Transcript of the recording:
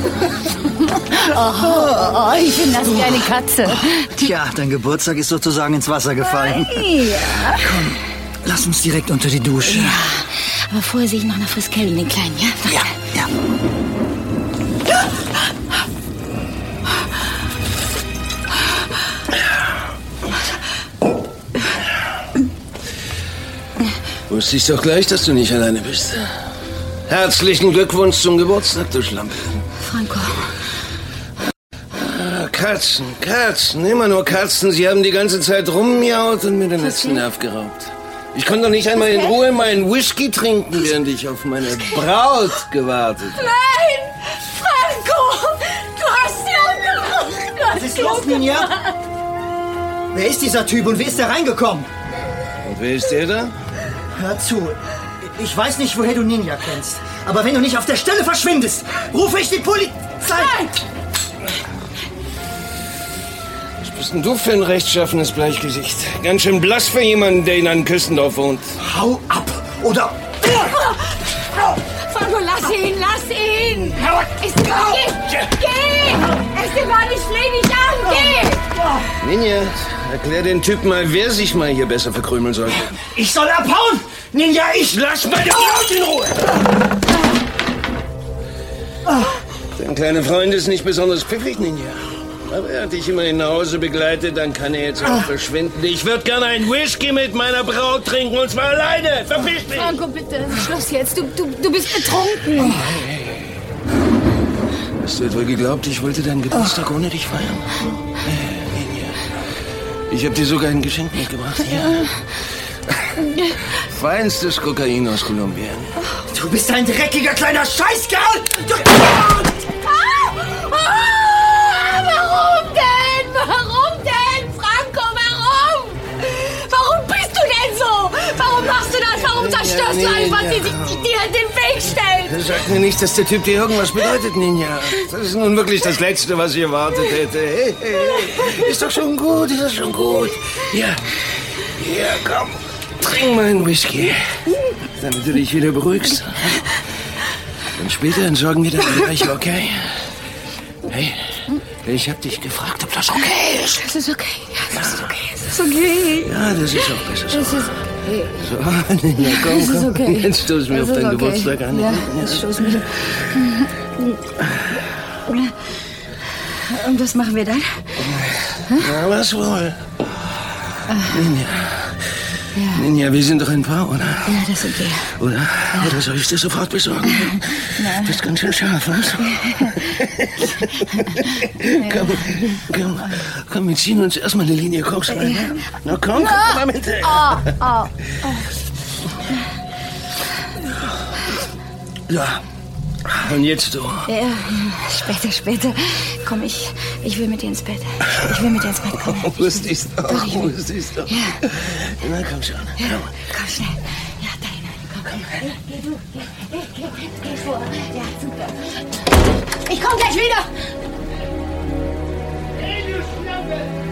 Oh, ich bin nass wie eine Katze. Tja, dein Geburtstag ist sozusagen ins Wasser gefallen. Ja. Komm, lass uns direkt unter die Dusche. Ja, aber vorher sehe ich noch nach Friskellen, den Kleinen, ja? Ja, ja. Wusste ich doch gleich, dass du nicht alleine bist. Herzlichen Glückwunsch zum Geburtstag, du Schlampe. Franco. Katzen, immer nur Katzen. Sie haben die ganze Zeit rummiaut und mir den letzten Nerv geraubt. Ich konnte doch nicht einmal in Ruhe meinen Whisky trinken, während ich auf meine Braut gewartet habe. Nein! Franco! Du hast sie umgebracht! Was ist los, Ninja? Wer ist dieser Typ und wie ist er reingekommen? Und wer ist der da? Hör zu, ich weiß nicht, woher du Ninja kennst. Aber wenn du nicht auf der Stelle verschwindest, rufe ich die Polizei! Nein! Was bist denn du für ein rechtschaffenes Bleichgesicht? Ganz schön blass für jemanden, der in einem Küstendorf wohnt. Hau ab, oder... Franco, lass ihn! Geh! Esteban, ich fleh dich an! Geh! Ninja, erklär den Typen mal, wer sich mal hier besser verkrümeln sollte. Ich soll abhauen! Ninja, ich... Lass meine Braut in Ruhe! Dein kleiner Freund ist nicht besonders pfiffig, Ninja. Aber er hat dich immerhin nach Hause begleitet, dann kann er jetzt auch verschwinden. Ich würde gerne einen Whisky mit meiner Braut trinken, und zwar alleine. Verpiss dich! Franco, bitte, Schluss jetzt. Du bist betrunken. Hast du etwa geglaubt, ich wollte deinen Geburtstag ohne dich feiern? Ninja. Ich habe dir sogar ein Geschenk mitgebracht. Hier. Feinstes Kokain aus Kolumbien. Du bist ein dreckiger kleiner Scheißkerl! Warum denn, Franco? Warum bist du denn so? Warum machst du das? Warum zerstörst du alles, was dir in den Weg stellt? Sag mir nicht, dass der Typ dir irgendwas bedeutet, Ninja. Das ist nun wirklich das Letzte, was ich erwartet hätte. Hey. Ist doch schon gut, Hier, komm. Trink meinen Whisky, damit du dich wieder beruhigst. Und später entsorgen wir deine Leiche, okay? Hey, ich hab dich gefragt, ob das okay ist. Das ist okay. Ja, das ist okay. Das ist okay. Ja, das ist auch besser so. Das ist okay. So, Ninja, komm. Das ist okay. Jetzt stoß mir auf deinen Geburtstag an. Ja, jetzt stoß mich. Und was machen wir dann? Na, was wohl? Ninja, wir sind doch ein Paar, oder? Ja, das sind wir. Oder? Ja. Oder soll ich das sofort besorgen? Nein. Das ist ganz schön scharf, was? Komm, wir ziehen uns erstmal eine Linie Koks rein. Ja. Na komm mal mit. Ja. Und jetzt du. Ja, später. Komm, ich will mit dir ins Bett. Komm. Wusste ich's doch. Ja. Na, komm schon. Ja, komm schnell. Ja, da hinein. Komm. Geh du. Geh vor. Ja, super. Ich komm gleich wieder. Hey, du Schnappe!